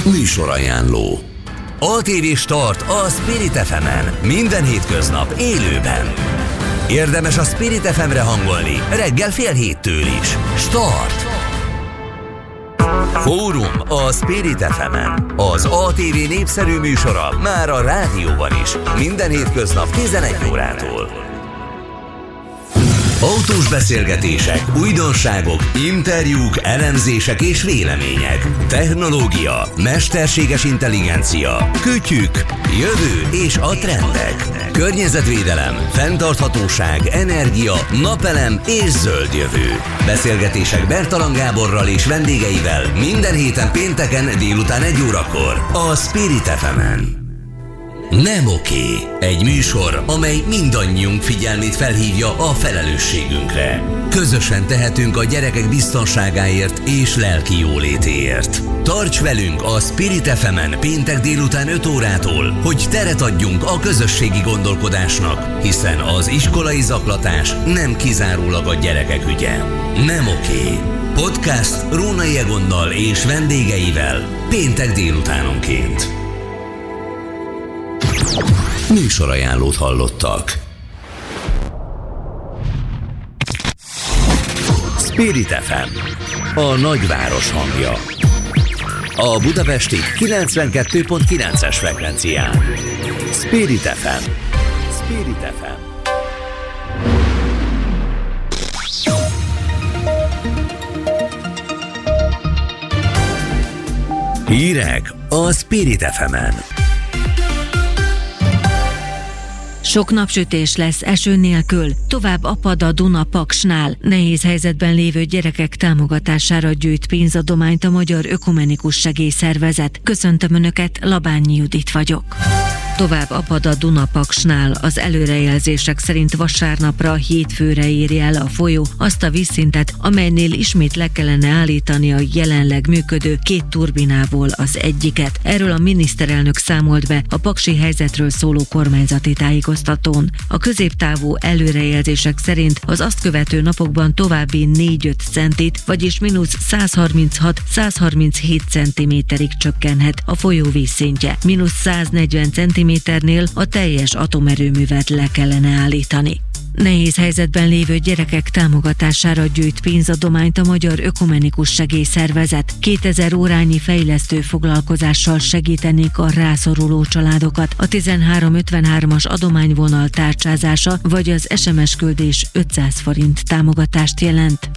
Műsorajánló. ATV Start a Spirit FM-en. Minden hétköznap élőben. Érdemes a Spirit FM-re hangolni reggel 6:30 is. Start! Fórum a Spirit FM-en. Az ATV népszerű műsora már a rádióban is. Minden hétköznap 11 órától. Autós beszélgetések, újdonságok, interjúk, elemzések és vélemények. Technológia, mesterséges intelligencia, kütyük, jövő és a trendek. Környezetvédelem, fenntarthatóság, energia, napelem és zöld jövő. Beszélgetések Bertalan Gáborral és vendégeivel minden héten pénteken délután 1 órakor a Spirit FM-en. Nem oké. Egy műsor, amely mindannyiunk figyelmét felhívja a felelősségünkre. Közösen tehetünk a gyerekek biztonságáért és lelki jólétéért. Tarts velünk a Spirit FM-en péntek délután 5 órától, hogy teret adjunk a közösségi gondolkodásnak, hiszen az iskolai zaklatás nem kizárólag a gyerekek ügye. Nem oké. Podcast Rónai Egonnal és vendégeivel péntek délutánonként. Műsorajánlót hallottak. Spirit FM, a nagyváros hangja. A budapesti 92.9-es frekvencián. Spirit FM. Spirit FM. Hírek a Spirit FM-en. Sok napsütés lesz eső nélkül, tovább apad a Duna-Paksnál. Nehéz helyzetben lévő gyerekek támogatására gyűjt pénzadományt a Magyar Ökumenikus Segélyszervezet. Köszöntöm Önöket, Labányi Judit vagyok. Tovább apad a Duna-Paksnál. Az előrejelzések szerint vasárnapra, hétfőre éri el a folyó azt a vízszintet, amelynél ismét le kellene állítani a jelenleg működő 2 turbinából az egyiket. Erről a miniszterelnök számolt be a paksi helyzetről szóló kormányzati tájékoztatón. A középtávú előrejelzések szerint az azt követő napokban további 4-5 centit, vagyis mínusz 136-137 centiméterig csökkenhet a folyó vízszintje. Mínusz 140 centiméternél a teljes atomerőművet le kellene állítani. Nehéz helyzetben lévő gyerekek támogatására gyűjt pénzadományt a Magyar Ökumenikus Segélyszervezet. 2000 órányi fejlesztő foglalkozással segítenék a rászoruló családokat. A 1353-as adományvonal tárcsázása vagy az SMS küldés 500 forint támogatást jelent.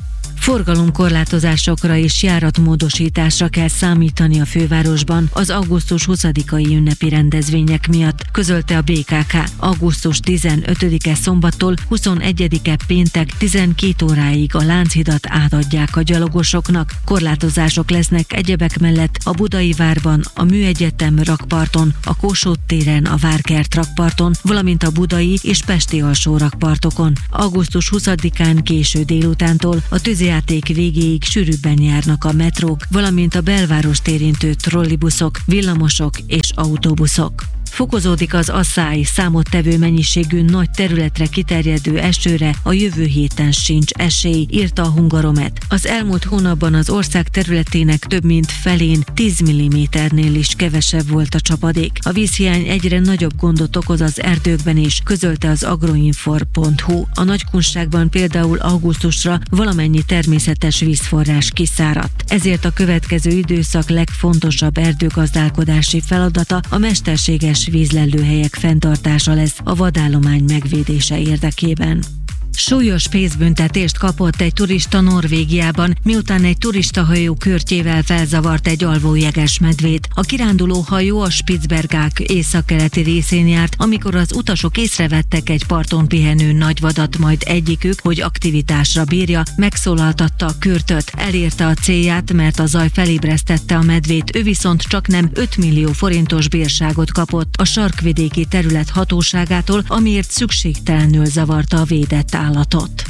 Forgalomkorlátozásokra és járatmódosításra kell számítani a fővárosban az augusztus 20-ai ünnepi rendezvények miatt, közölte a BKK. Augusztus 15-e szombattól 21-e péntek 12 óráig a Lánchidat átadják a gyalogosoknak. Korlátozások lesznek egyebek mellett a Budai Várban, a Műegyetem rakparton, a Kossuth téren, a Várkert rakparton, valamint a budai és pesti alsó rakpartokon. Augusztus 20-án késő délutántól a tűzijáték végéig sűrűbben járnak a metrók, valamint a belvárost érintő trollibuszok, villamosok és autóbuszok. Fokozódik az asszály, számottevő mennyiségű nagy területre kiterjedő esőre a jövő héten sincs esély, írta a Hungaromet. Az elmúlt hónapban az ország területének több mint felén 10 mm-nél is kevesebb volt a csapadék. A vízhiány egyre nagyobb gondot okoz az erdőkben is, közölte az agroinfor.hu. A Nagykunságban például augusztusra valamennyi természetes vízforrás kiszáradt. Ezért a következő időszak legfontosabb erdőgazdálkodási feladata a mesterséges vízlelőhelyek fenntartása lesz a vadállomány megvédése érdekében. Súlyos pénzbüntetést kapott egy turista Norvégiában, miután egy turistahajó körtjével felzavart egy alvó jegesmedvét. A kiránduló hajó a Spitzbergák északkeleti részén járt, amikor az utasok észrevettek egy parton pihenő nagyvadat, majd egyikük, hogy aktivitásra bírja, megszólaltatta a kürtöt. Elérte a célját, mert a zaj felébresztette a medvét, ő viszont csaknem 5 millió forintos bírságot kapott a sarkvidéki terület hatóságától, amiért szükségtelenül zavarta a védett állatot.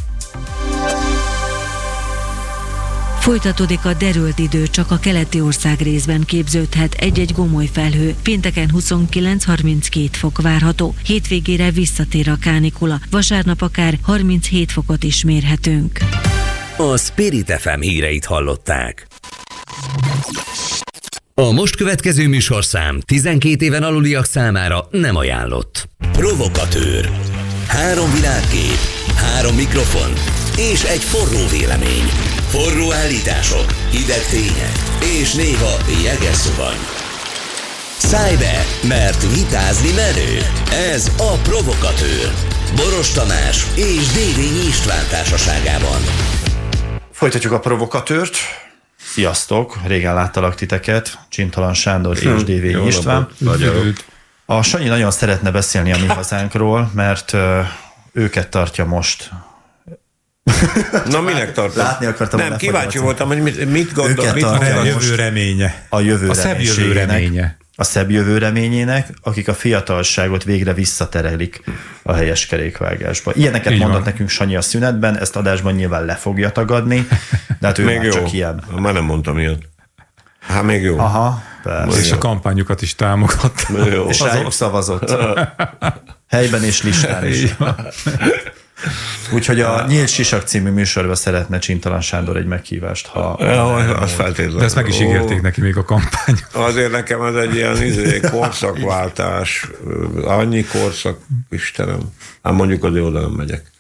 Folytatódik a derült idő, csak a keleti ország részben képződhet egy-egy gomoly felhő. Pénteken 29-32 fok várható. Hétvégére visszatér a kánikula. Vasárnap akár 37 fokot is mérhetünk. A Spirit FM híreit hallották. A most következő műsorszám 12 éven aluliak számára nem ajánlott. Provokatőr. 3 világkép, 3 mikrofon és egy forró vélemény. Forró állítások, hideg tények és néha jeges zuhany. Szállj be, mert vitázni merő. Ez a Provokatőr. Boros Tamás és Dévényi István társaságában. Folytatjuk a Provokatőrt. Sziasztok, régen láttalak titeket, Csintalan Sándor és Dévényi István. A Sanyi nagyon szeretne beszélni a mi hazánkról, mert őket tartja most. Na, minek tartom? Látni akartam. Nem, kíváncsi voltam, hogy mit gondol. A jövő reménye. A jövő a szebb jövő reménye. A szebb jövő reményének, akik a fiatalságot végre visszaterelik a helyes kerékvágásba. Ilyeneket mondott nekünk Sanyi a szünetben, ezt adásban nyilván le fogja tagadni, de hát ő még már jó. Csak ilyen. Már nem mondtam ilyet. Hát még jó. Aha, persze. És a kampányukat is támogatta. És rájuk szavazott. Helyben és listán is. Úgyhogy a Nyílt Sisak című műsorba szeretne Csintalan Sándor egy meghívást, ha... azt feltétlenül. De ezt meg is ígérték neki még a kampány. Azért nekem ez egy ilyen korszakváltás. Annyi korszak, Istenem. Hát mondjuk azért oda nem megyek.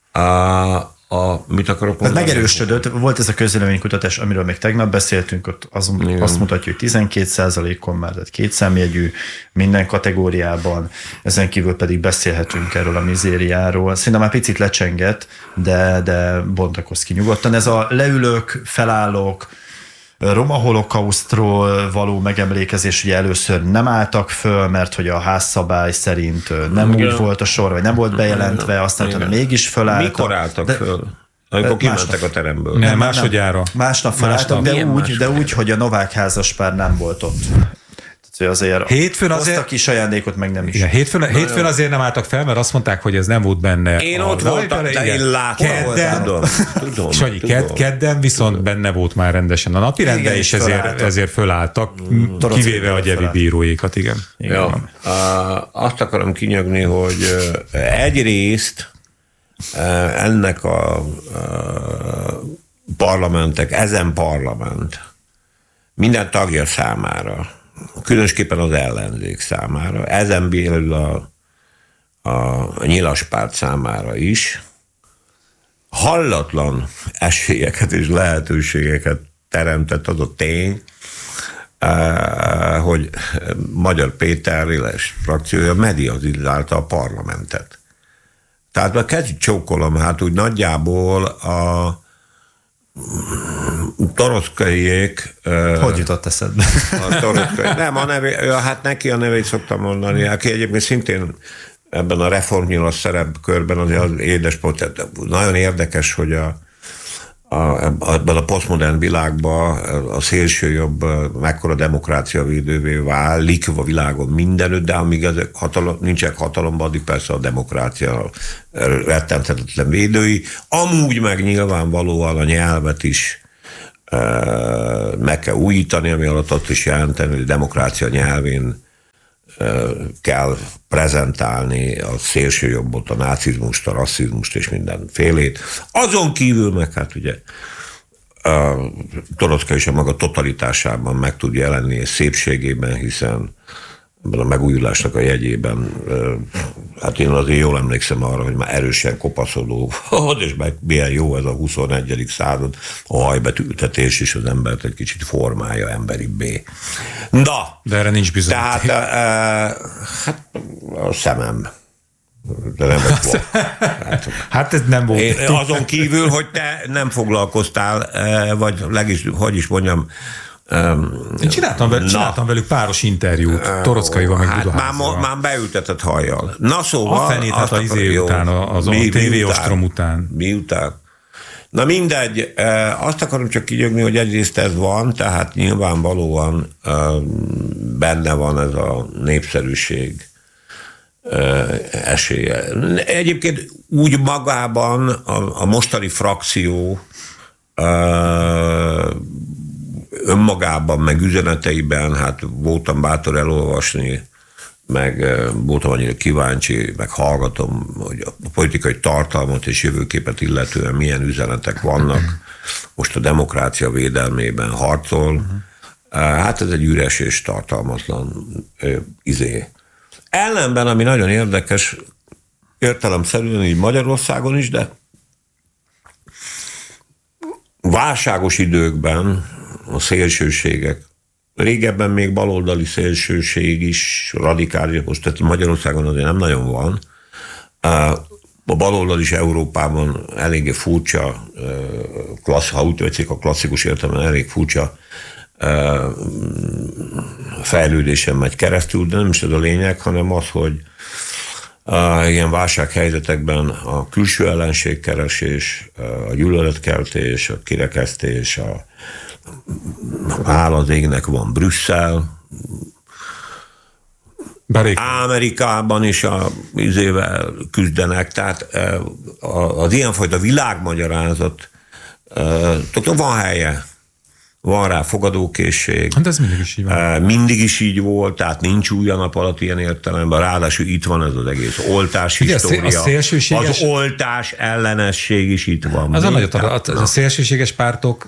Mit akarok mondani? Hát megerősödött, volt ez a közvéleménykutatás, amiről még tegnap beszéltünk, ott azt mutatja, hogy 12%-on már, tehát 2 számjegyű minden kategóriában, ezen kívül pedig beszélhetünk erről a mizériáról. Szerintem már picit lecsengett, de bontakozz ki nyugodtan. Ez a leülők, felállók, roma holokausztról való megemlékezés, ugye először nem álltak föl, mert hogy a házszabály szerint nem úgy volt a sor, vagy nem volt bejelentve, aztán mégis fölálltak. Mikor álltak föl? Amikor kimentek a teremből. Nem, másodjára. Másnap felálltak, de úgy, hogy a Novák házaspár nem volt ott. Azért hétfőn hoztak kis ajándékot, meg nem is. Igen, hétfőn azért nem álltak fel, mert azt mondták, hogy ez nem volt benne. Én ott voltam, de én láttam. Tudom. Sanyi, kedden viszont benne volt már rendesen a napirendben, és ezért fölálltak, kivéve a gyevi bíróékat, igen. Ja, azt akarom kinyögni, hogy egyrészt ennek a parlamentek, ezen parlament minden tagja számára, különösképpen az ellenzék számára, ezen belül a nyilaspárt számára is hallatlan esélyeket és lehetőségeket teremtett az a tény, hogy Magyar Péter éles frakciója medializálta a parlamentet. Tehát már kezdjük csókolom, hát úgy nagyjából a Toroczkaiék... Hogy jutott eszedbe? A Toroczkai. Nem, a neve, hát neki a nevét szoktam mondani, aki egyébként szintén ebben a reformnyilas szerepkörben az édespont. Nagyon érdekes, hogy ebben a posztmodern világban a szélsőjobb mekkora demokrácia védővé válik a világon mindenütt, de amíg nincsenek hatalomban, addig persze a demokrácia rettenthetetlen védői. Amúgy meg nyilvánvalóan a nyelvet is meg kell újítani, ami alatt azt is jelenteni, hogy a demokrácia nyelvén kell prezentálni a szélsőjobbot, a nácizmust, a rasszizmust és mindenfélét. Azon kívül meg hát ugye a Toroczkai is a maga totalitásában meg tud jelenni és szépségében, hiszen ebben a megújulásnak a jegyében, hát én azért jól emlékszem arra, hogy már erősen kopaszodó, és meg milyen jó ez a 21. század, a hajbetültetés és az embert egy kicsit formálja emberibbé. De erre nincs bizonyíték. Tehát, hát a szemem. De nem volt. Hát ez nem volt. Azon kívül, hogy te nem foglalkoztál, vagy hogy is mondjam, én csináltam velük páros interjút, Toroczkaival meg Budaházával. Már beültetett hajjal. Na szóval... A fenét, hát az izé után, az a TV Ostrom után. Miután? Na mindegy, azt akarom csak kigyögni, hogy egyrészt ez van, tehát nyilvánvalóan benne van ez a népszerűség esélye. Egyébként úgy magában a mostani frakció önmagában, meg üzeneteiben, hát voltam bátor elolvasni, meg voltam annyira kíváncsi, meg hallgatom, hogy a politikai tartalmat és jövőképet illetően milyen üzenetek vannak. Most a demokrácia védelmében harcol, Hát ez egy üres és tartalmatlan izé. Ellenben, ami nagyon érdekes, értelemszerűen így Magyarországon is, de válságos időkben a szélsőségek, régebben még baloldali szélsőség is, radikális, most tehát Magyarországon azért nem nagyon van. A baloldal is Európában eléggé furcsa, ha úgy tetszik, a klasszikus értelemben elég furcsa fejlődésen megy keresztül, de nem is ez a lényeg, hanem az, hogy ilyen válsághelyzetekben a külső ellenségkeresés, a gyűlöletkeltés, a kirekesztés, áll az égnek van Brüsszel, Amerikában is izével küzdenek, tehát az ilyenfajta világmagyarázat van helye, van rá fogadókészség. Hát ez mindig is így van. Mindig is így volt, tehát nincs új a nap alatt ilyen értelemben, ráadásul itt van ez az egész oltás história. Az oltás ellenesség is itt van. A szélsőséges pártok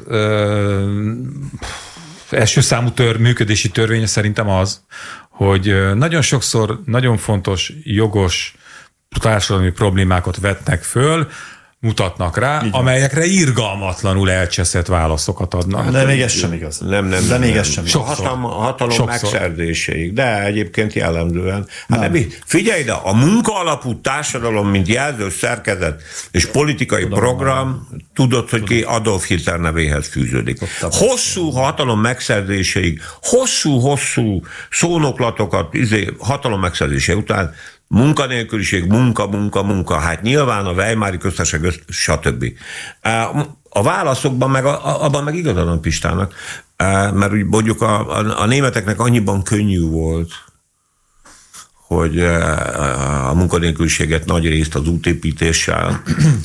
első számú működési törvénye szerintem az, hogy nagyon sokszor nagyon fontos, jogos társadalmi problémákat vetnek föl, mutatnak rá, amelyekre irgalmatlanul elcseszett válaszokat adnak. De még ez sem igaz. De még ez sem igaz. A hatalom megszerzéséig, de egyébként jellemzően. Figyelj ide, a munkaalapú társadalom, mint jelzős szerkezet és politikai program, tudod, hogy ki Adolf Hitler nevéhez fűződik. Hosszú hatalom megszerzéséig, hosszú hosszú hatalom megszerzése után munkanélküliség, munka, hát nyilván a Weimári köztársaság, stb. A válaszokban, abban meg igaza van Pistának, mert mondjuk a németeknek annyiban könnyű volt, hogy a munkanélküliséget nagy részt az útépítéssel,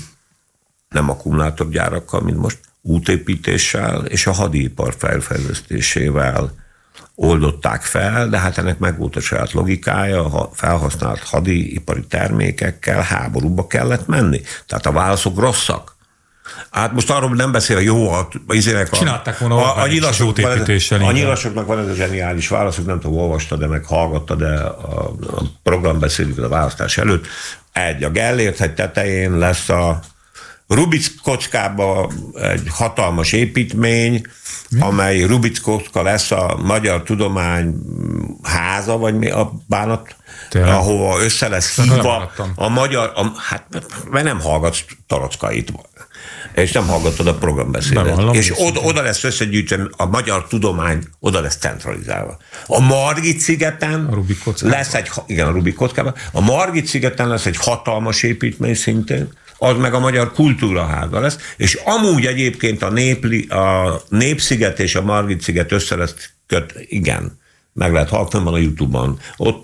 nem akkumulátorgyárakkal, mint most, útépítéssel és a hadipar felfejlesztésével oldották fel, de hát ennek meg volt a saját logikája, a felhasznált hadipari termékekkel háborúba kellett menni. Tehát a válaszok rosszak. Hát most arról nem beszél, jó, csinálták volna a nyilasoknak van ez a zseniális válaszok, nem tudom, olvasta, de meg hallgatta, de a programbeszédük a választás előtt. A Gellért-hegy tetején lesz a Rubik kockában egy hatalmas építmény, amely Rubik kocka lesz a Magyar Tudomány háza, vagy mi a bánat, ahova össze lesz hívva a magyar, mert nem hallgatsz Torockait, és nem hallgatod a programbeszédet. És oda lesz összegyűjtve a magyar tudomány, oda lesz centralizálva. A Margit-szigeten lesz a Rubik kockában, a Margit-szigeten lesz egy hatalmas építmény szintén, az meg a Magyar Kultúraháza lesz, és amúgy egyébként a Népsziget és a Margit-sziget össze lesz igen, meg lehet hallgatni, van a YouTube-on. Ott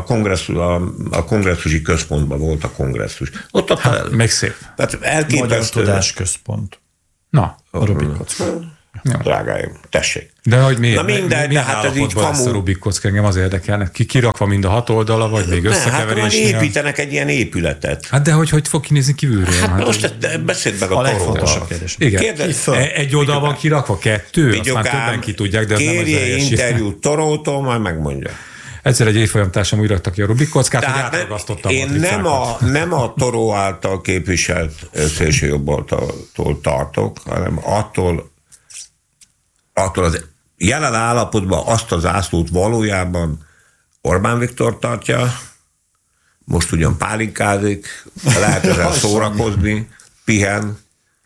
a kongresszusi központban volt a kongresszus. Ott még szép. Tehát elképesztő. Magyar Tudásközpont. Na, a Rubik kocka. Drágáim, tessék. De hogy miért? De hát ez így kamu. A Rubik kocka, engem az érdekelne. Kirakva mind a hat oldala, vagy még összekeverés? Hát építenek egy ilyen épületet. Hát de hogy fog kinézni kívülről? Hát most beszéld meg a legfontosabb kérdés. Igen. Egy oldal van kirakva, kettő? Azt már többen ki tudják, de ez nem az eljesség. Interjút Torótól, majd megmondja. Egyszer egy évfolyamtársam úgy rakta ki a Rubik kockát, hogy átragasztottam. Én nem a Toró által képviselt szélsőjobboldaltól tartok, hanem attól az jelen állapotban azt az zászlót valójában Orbán Viktor tartja, most ugyan pálinkázik, lehet ezzel szórakozni, pihen.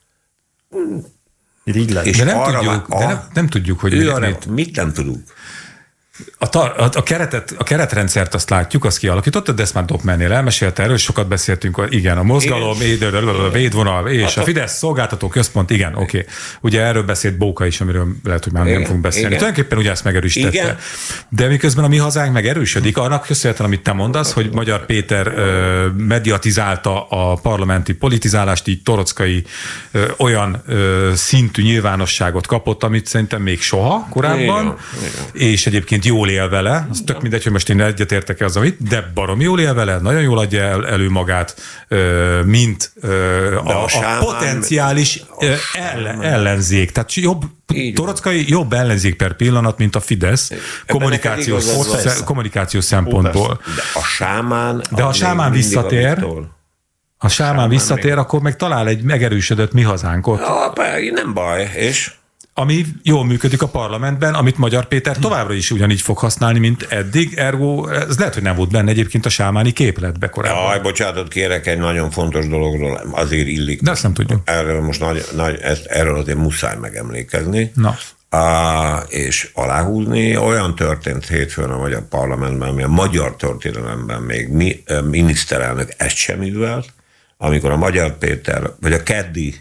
De nem tudjuk, hogy mit nem tudunk. A keretrendszert azt látjuk, azt kialakította, de ezt már Doppmernél elmesélte, erről sokat beszéltünk, hogy igen, a mozgalom, védvonal és a Fidesz szolgáltató központ, igen, oké. Ugye erről beszélt Bóka is, amiről lehet, hogy már nem fogunk beszélni. Tulajdonképpen ugye ezt megerősítette. Igen. De miközben a mi hazánk megerősödik, annak köszönhetően, amit te mondasz, hogy Magyar Péter mediatizálta a parlamenti politizálást, így Torockai olyan szintű nyilvánosságot kapott, amit szerintem még soha korábban, és egyébként jól él vele, az tök mindegy, hogy most én egyetértek az, amit, de baromi jól él vele, nagyon jól adja elő magát, mint a potenciális ellenzék. Tehát Torockai jobb ellenzék per pillanat, mint a Fidesz kommunikációs szempontból. De a sámán visszatér, akkor meg talál egy megerősödött Mi Hazánkot. Nem baj, és... Ami jól működik a parlamentben, amit Magyar Péter továbbra is ugyanígy fog használni, mint eddig, ergo ez lehet, hogy nem volt benne egyébként a sámáni képletbe korábban. Bocsánatot kérek egy nagyon fontos dologról, azért illik. De azt nem tudjuk. Erről most erről azért muszáj megemlékezni. Na. És aláhúzni. Olyan történt hétfőn a magyar parlamentben, ami a magyar történelemben még miniszterelnök ezt sem művelt, amikor a Magyar Péter, vagy a keddi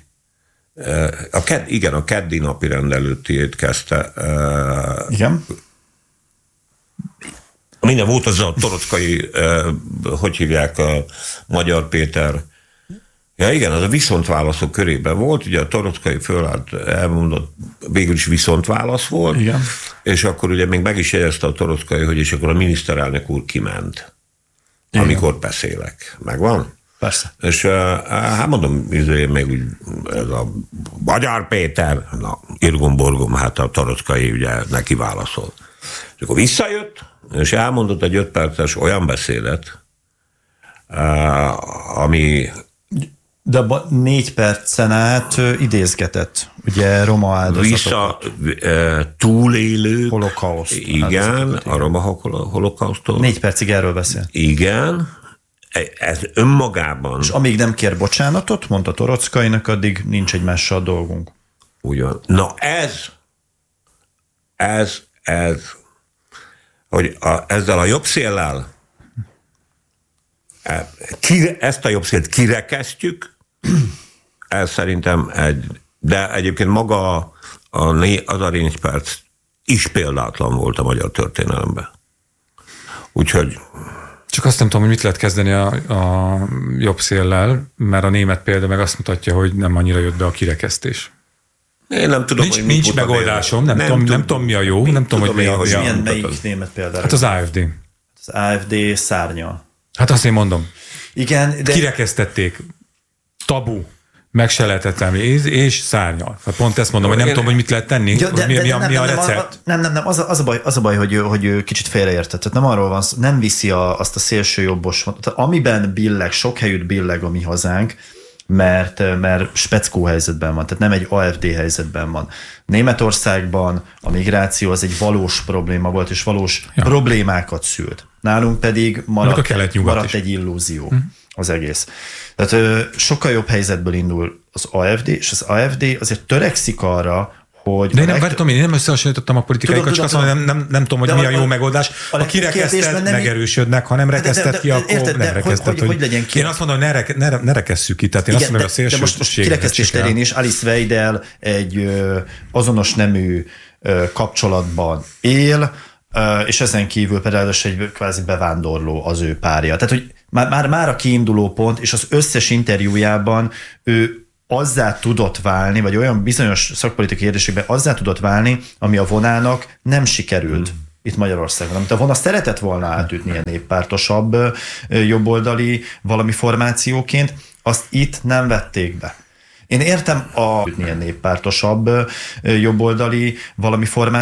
a keddi napi rendelőtiét kezdte. Igen. Minden volt az a Torockai, hogy hívják, a Magyar Péter. Ja igen, az a viszontválaszok körében volt, ugye a Torockai fölállt, elmondott, végül is viszontválasz volt, igen. És akkor ugye még meg is jegyezte a Torockai, hogy és akkor a miniszterelnök úr kiment, igen. Amikor beszélek. Megvan? Persze. És hát mondom, még úgy ez a Magyar Péter, na, irgom-borgom, hát a Torockai ugye neki válaszol. És akkor visszajött, és elmondott egy 5 perces olyan beszédet, ami... De 4 percen át idézgetett, ugye roma áldozatokat. Túlélők. Holokauszt. Igen, a roma holokausztól. 4 percig erről beszél. Igen. Ez önmagában... És amíg nem kér bocsánatot, mondta Torockainak, addig nincs egymással dolgunk. Ugyan. Na hogy ezzel a jobb széllel ezt a jobb szélt kirekesztjük, ez szerintem de egyébként maga az a 4 perc is példátlan volt a magyar történelemben. Úgyhogy csak azt nem tudom, hogy mit lehet kezdeni a jobb széllel, mert a német példa meg azt mutatja, hogy nem annyira jött be a kirekesztés. Én nem tudom, nincs megoldásom, nem tudom, mi a jó, nem tudom, hogy milyen melyik német példára. Hát az AfD. Az AfD szárnya. Hát azt én mondom. Igen, de... Kirekesztették. Tabu. Meg se lehetett tenni, és szárnyal. Hát pont ezt mondom, hogy nem tudom, hogy mit lehet tenni, mi a recept. Nem, az a baj, hogy kicsit félreértett. Tehát nem arról van, nem viszi azt a szélső jobbos, amiben billeg, sok helyütt billeg a Mi Hazánk, mert speckó helyzetben van, tehát nem egy AfD helyzetben van. Németországban a migráció az egy valós probléma volt, és valós problémákat szült. Nálunk pedig maradt egy illúzió az egész. Tehát sokkal jobb helyzetből indul az AfD, és az AfD azért törekszik arra, hogy... De én nem összehasonlítottam a politikaikat, csak azt mondom, nem tudom, hogy mi a jó megoldás. Ha kirekeszted, megerősödnek, ha nem rekeszted ki, akkor nem rekeszted. Én azt mondom, hogy ne rekesszük ki, tehát én azt mondom, hogy a szélsőséget. De most kirekesztés terén is Alice Weidel egy azonos nemű kapcsolatban él, és ezen kívül például egy kvázi bevándorló az ő párja. Tehát, hogy már a kiinduló pont, és az összes interjújában ő azzá tudott válni, vagy olyan bizonyos szakpolitikai kérdésekben azzá tudott válni, ami a Vonának nem sikerült itt Magyarországon. Amit a Vona szeretett volna átütni ilyen néppártosabb, jobboldali valami formációként, azt itt nem vették be. Én értem ilyen néppártosabb, jobboldali valami formációként,